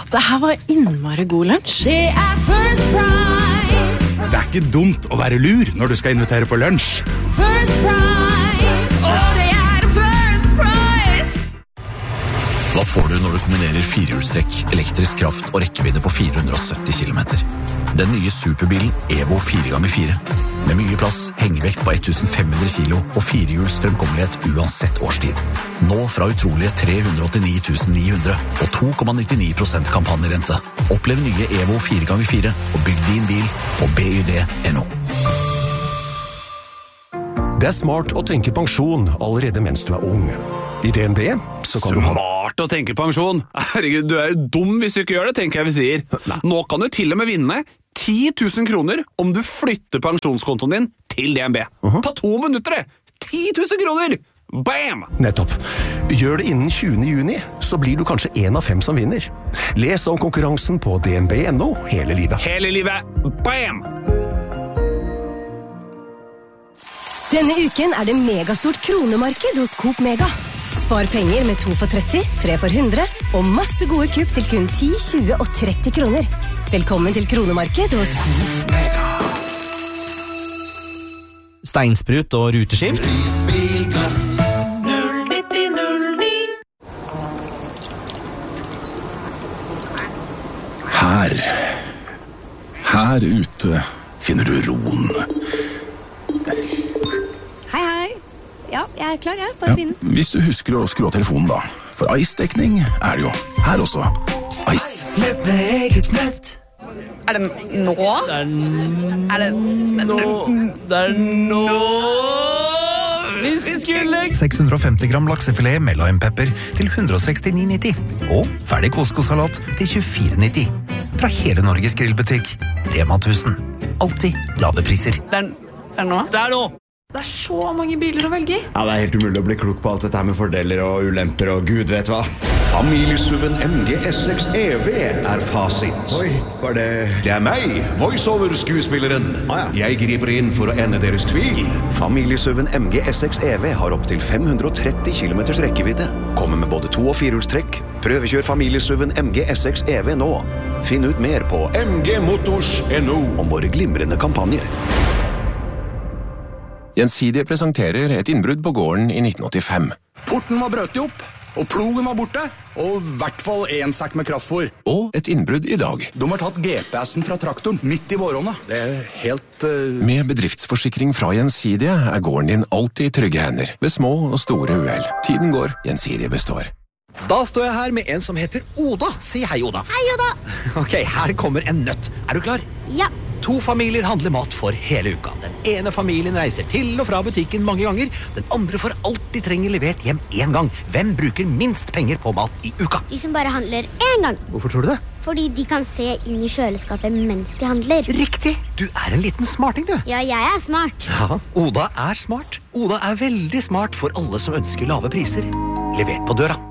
det her var innmari god lunsj. Det First Price. Det ikke dumt å være lur når du skal invitere på lunsj. First Price. Det First Price. Hva får du når du kombinerer firehjulstrekk, elektrisk kraft og rekkevidde på 470 kilometer? Den nye superbilen Evo 4x4. Med mye plass, hengevekt på 1500 kilo og firehjuls fremkommelighet uansett årstid. Nå fra utrolige 389 900 og 2,99% kampanjerente. Opplev nye Evo 4x4 og bygg din bil på byd.no. Det smart å tenke pensjon allerede mens du ung. I DNB så kan du ha... Smart å tenke pensjon? Herregud, du jo dum hvis du ikke gjør det, tenker jeg vi sier. Nå kan du til og med vinne 10 000 kroner om du flytter pensjonskontoen din til DNB. Ta 2 minutter det! 10 000 kroner! Bam! Nettopp. Gjør det innen 20. juni, så blir du kanskje en av 5 som vinner. Les om konkurransen på dnb.no hele livet. Hele livet! Bam! Denne uken det megastort kronemarked hos Coop Mega. Spar penger med 2 for 30, 3 for 100 og masse gode kupp til kun 10, 20 og 30 kroner. Velkommen til kronemarked hos Mega. Steinsprut og ruteskift. Spilklass 09009. Her ute finner du roen. Hei. Ja, jeg klar, jeg. Bare begynne. Hvis du husker å skru av telefonen da. For Ice-dekning det jo. Her også. Ice. Nett med eget nett. Det nå? Det nå vi skulle 650 gram laksefilet med lime-pepper til 169,90 og ferdig couscous-salat til 24,90 fra hele Norges grillbutikk Rema 1000. Alltid lave priser. Det nå? Det så mange biler å velge i. Ja, det helt umulig å bli klok på alt dette her med fordeler og ulemper og gud vet hva. Familiesuven MG S6 EV fasit. Oi, var det... Det meg, voiceover-skuespilleren. Jeg griper inn for å ende deres tvil. Familiesuven MG S6 EV har opp til 530 km rekkevidde. Kommer med både 2- og 4-hjulstrekk. Prøvekjør familiesuven MG S6 EV nå. Finn ut mer på mgmotors.no om våre glimrende kampanjer. Gjensidige presenterer et innbrudd på gården i 1985. Porten var brøt opp, og plogen var borte, og I hvert fall 1 sekk med kraftfôr. Og et innbrudd I dag. De har tatt GPS-en fra traktoren midt I våronna. Det helt... Med bedriftsforsikring fra Gjensidige gården din alltid I trygge hender, ved små og store uhell. Tiden går, Gjensidige består. Da står jeg her med en som heter Oda. Si hei, Oda. Hei, Oda. Ok, her kommer en nøtt. Du klar? Ja. 2 familier handler mat for hele uka. Den ene familien reiser til og fra butikken mange ganger. Den andre får alt de trenger levert hjem 1 gang. Hvem bruker minst penger på mat I uka? De som bare handler 1 gang. Hvorfor tror du det? Fordi de kan se inn I kjøleskapet mens de handler. Riktig! Du en liten smarting, du. Ja, jeg smart. Ja, Oda smart. Oda veldig smart for alle som ønsker lave priser. Levert på døra.